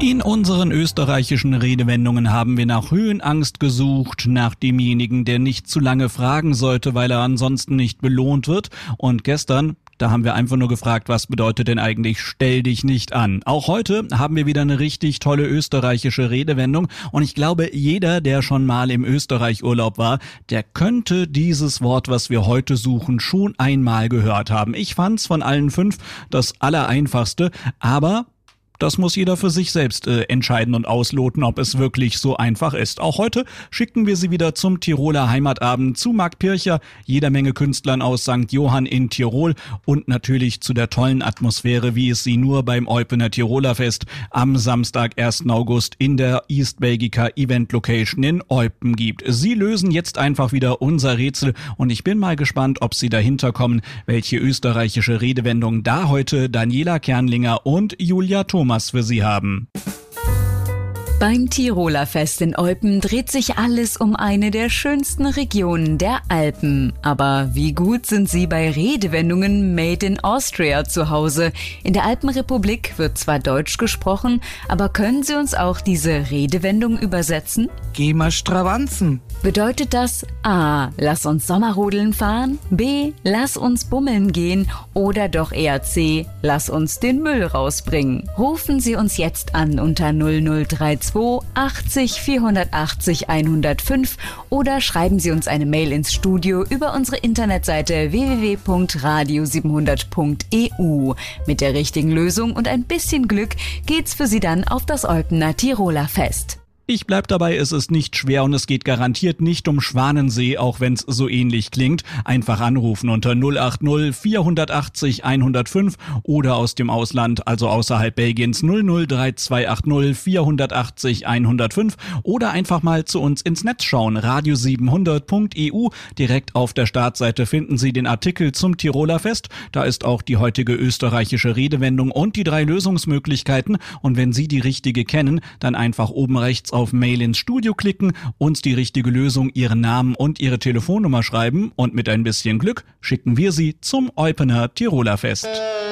In unseren österreichischen Redewendungen haben wir nach Höhenangst gesucht, nach demjenigen, der nicht zu lange fragen sollte, weil er ansonsten nicht belohnt wird. Und gestern, da haben wir einfach nur gefragt, was bedeutet denn eigentlich stell dich nicht an. Auch heute haben wir wieder eine richtig tolle österreichische Redewendung und ich glaube, jeder, der schon mal im Österreich-Urlaub war, der könnte dieses Wort, was wir heute suchen, schon einmal gehört haben. Ich fand's von allen 5 das allereinfachste, aber das muss jeder für sich selbst entscheiden und ausloten, ob es wirklich so einfach ist. Auch heute schicken wir Sie wieder zum Tiroler Heimatabend zu Marc Pircher, jeder Menge Künstlern aus St. Johann in Tirol und natürlich zu der tollen Atmosphäre, wie es sie nur beim Eupener Tiroler Fest am Samstag, 1. August in der East Belgica Event Location in Eupen gibt. Sie lösen jetzt einfach wieder unser Rätsel und ich bin mal gespannt, ob Sie dahinter kommen, welche österreichische Redewendung da heute Daniela Kernlinger und Julia Thomas für Sie haben. Beim Tiroler Fest in Eupen dreht sich alles um eine der schönsten Regionen der Alpen. Aber wie gut sind Sie bei Redewendungen Made in Austria zu Hause? In der Alpenrepublik wird zwar Deutsch gesprochen, aber können Sie uns auch diese Redewendung übersetzen? Geh mal stravanzen. Bedeutet das A. Lass uns Sommerrodeln fahren, B. Lass uns bummeln gehen oder doch eher C. Lass uns den Müll rausbringen? Rufen Sie uns jetzt an unter 0032 80 480 105 oder schreiben Sie uns eine Mail ins Studio über unsere Internetseite www.radio700.eu. Mit der richtigen Lösung und ein bisschen Glück geht's für Sie dann auf das Eupener Tiroler Fest. Ich bleib dabei, es ist nicht schwer und es geht garantiert nicht um Schwanensee, auch wenn es so ähnlich klingt. Einfach anrufen unter 080 480 105 oder aus dem Ausland, also außerhalb Belgiens 003280 480 105 oder einfach mal zu uns ins Netz schauen, radio700.eu. Direkt auf der Startseite finden Sie den Artikel zum Tiroler Fest. Da ist auch die heutige österreichische Redewendung und die 3 Lösungsmöglichkeiten. Und wenn Sie die richtige kennen, dann einfach oben rechts auf Mail ins Studio klicken, uns die richtige Lösung, Ihren Namen und Ihre Telefonnummer schreiben und mit ein bisschen Glück schicken wir Sie zum Eupener Tiroler Fest.